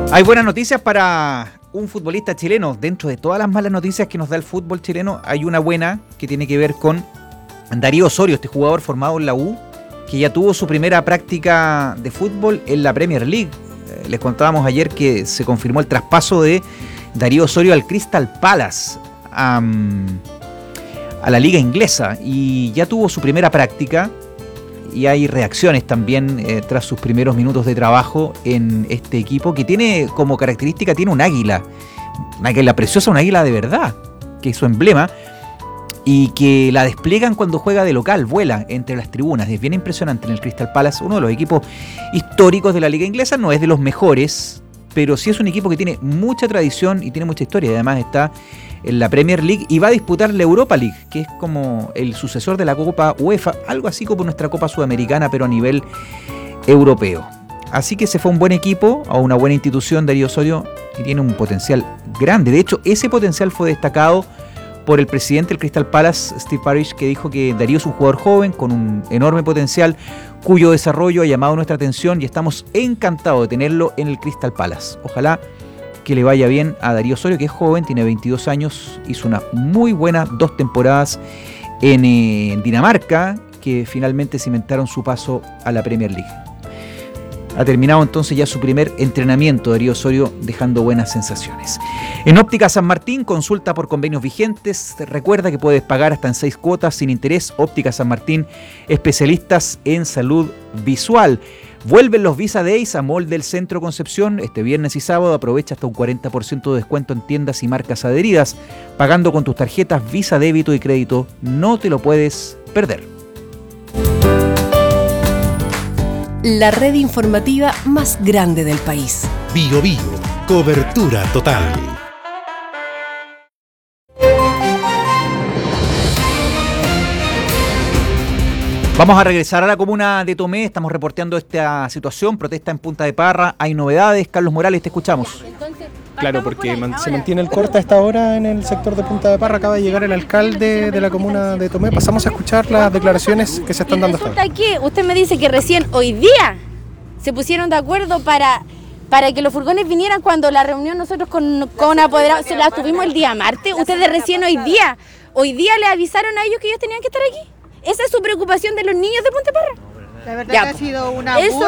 Hay buenas noticias para un futbolista chileno. Dentro de todas las malas noticias que nos da el fútbol chileno, hay una buena que tiene que ver con Darío Osorio, este jugador formado en la U, que ya tuvo su primera práctica de fútbol en la Premier League. Les contábamos ayer que se confirmó el traspaso de Darío Osorio al Crystal Palace, a la liga inglesa, y ya tuvo su primera práctica. Y hay reacciones también tras sus primeros minutos de trabajo en este equipo, que tiene como característica, tiene un águila preciosa, un águila de verdad, que es su emblema, y que la despliegan cuando juega de local, vuela entre las tribunas. Es bien impresionante en el Crystal Palace, uno de los equipos históricos de la liga inglesa. No es de los mejores, pero sí es un equipo que tiene mucha tradición y tiene mucha historia, y además está en la Premier League y va a disputar la Europa League, que es como el sucesor de la Copa UEFA, algo así como nuestra Copa Sudamericana, pero a nivel europeo. Así que se fue un buen equipo, a una buena institución, Darío Osorio, y tiene un potencial grande. De hecho, ese potencial fue destacado por el presidente del Crystal Palace, Steve Parish, que dijo que Darío es un jugador joven con un enorme potencial, cuyo desarrollo ha llamado nuestra atención, y estamos encantados de tenerlo en el Crystal Palace. Ojalá que le vaya bien a Darío Osorio, que es joven, tiene 22 años, hizo una muy buena 2 temporadas en Dinamarca, que finalmente cimentaron su paso a la Premier League. Ha terminado entonces ya su primer entrenamiento, Darío Osorio, dejando buenas sensaciones. En Óptica San Martín, consulta por convenios vigentes. Recuerda que puedes pagar hasta en 6 cuotas sin interés. Óptica San Martín, especialistas en salud visual. Vuelven los Visa Days a Mall del Centro Concepción. Este viernes y sábado aprovecha hasta un 40% de descuento en tiendas y marcas adheridas, pagando con tus tarjetas Visa Débito y Crédito. No te lo puedes perder. La red informativa más grande del país. Bio Bio, cobertura total. Vamos a regresar a la comuna de Tomé. Estamos reporteando esta situación, protesta en Punta de Parra. Hay novedades. Carlos Morales, te escuchamos. Claro, porque se mantiene el corte a esta hora en el sector de Punta de Parra. Acaba de llegar el alcalde de la comuna de Tomé. Pasamos a escuchar las declaraciones que se están dando hasta ahora. Que usted me dice que recién hoy día se pusieron de acuerdo para que los furgones vinieran, cuando la reunión nosotros con apoderados se la tuvimos el día martes. Ustedes recién hoy día le avisaron a ellos que ellos tenían que estar aquí. Esa es su preocupación de los niños de Punta de Parra. La verdad que ha sido una